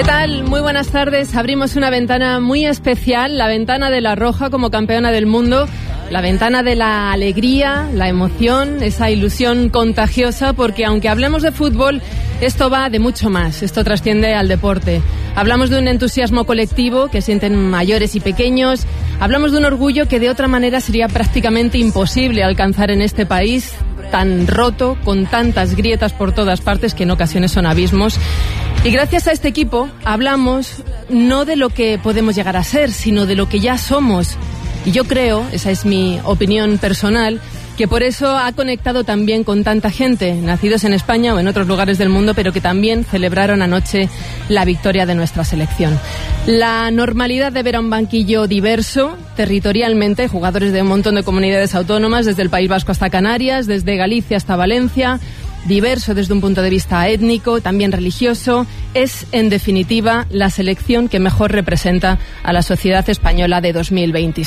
¿Qué tal? Muy buenas tardes. Abrimos una ventana muy especial, la ventana de La Roja como campeona del mundo, la ventana de la alegría, la emoción, esa ilusión contagiosa, porque aunque hablemos de fútbol, esto va de mucho más, esto trasciende al deporte. Hablamos de un entusiasmo colectivo que sienten mayores y pequeños, hablamos de un orgullo que de otra manera sería prácticamente imposible alcanzar en este país tan roto, con tantas grietas por todas partes que en ocasiones son abismos. Y gracias a este equipo hablamos no de lo que podemos llegar a ser, sino de lo que ya somos. Y yo creo, esa es mi opinión personal, que por eso ha conectado también con tanta gente, nacidos en España o en otros lugares del mundo, pero que también celebraron anoche la victoria de nuestra selección. La normalidad de ver a un banquillo diverso, territorialmente, jugadores de un montón de comunidades autónomas, desde el País Vasco hasta Canarias, desde Galicia hasta Valencia, diverso desde un punto de vista étnico, también religioso, es en definitiva la selección que mejor representa a la sociedad española de 2026.